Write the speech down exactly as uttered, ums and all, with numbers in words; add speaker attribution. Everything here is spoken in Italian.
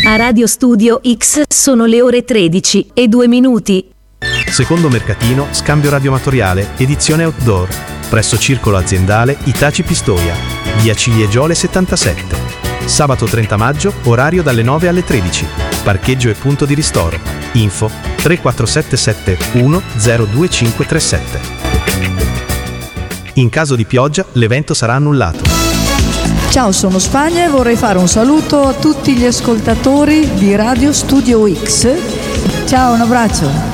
Speaker 1: A Radio Studio X sono le ore tredici e due minuti.
Speaker 2: Secondo mercatino, scambio radioamatoriale, edizione outdoor, presso Circolo Aziendale Itaci Pistoia, via Ciliegiole settantasette. Sabato trenta maggio, orario dalle nove alle tredici. Parcheggio e punto di ristoro. Info tre quattro sette sette uno zero due cinque tre sette. In caso di pioggia, l'evento sarà annullato.
Speaker 3: Ciao, sono Spagna e vorrei fare un saluto a tutti gli ascoltatori di Radio Studio X. Ciao, un abbraccio.